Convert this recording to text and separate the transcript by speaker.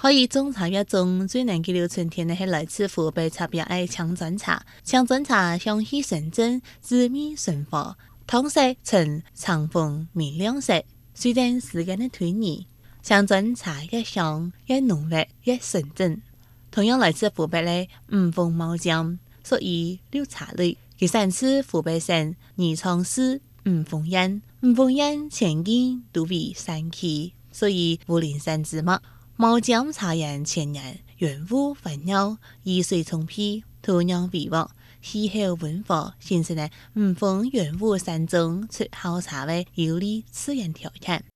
Speaker 1: 可以种茶叶中最能记录春天的是来自湖北茶叶的强砖茶。强砖茶香气纯正，滋味顺滑，汤色呈长红明亮色。随着时间的推移，强砖茶越香越浓郁越纯正。同样来自湖北的五峰毛浆，属于绿茶类，其产自湖北省宜昌市五峰县。五峰县全境都为山区，所以武陵山之木。毛浆茶叶千年，原物繁茂，雨水充沛，土壤肥沃，气候温和，形成了五峰原物山中出好茶的有利自然条件。